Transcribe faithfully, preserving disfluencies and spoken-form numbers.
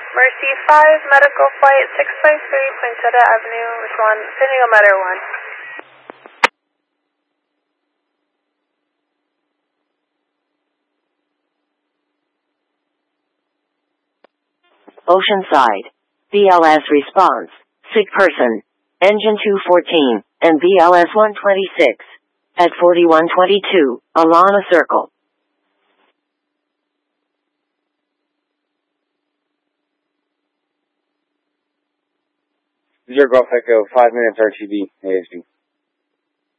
Mercy five, medical flight six five three, Poinsettia Avenue, respond, San Diego Matter one. Oceanside. B L S response. Sick person. Engine two fourteen, and B L S one twenty-six. At forty-one twenty-two, Alana Circle. Zero Golf Echo, five minutes R T B, A S B.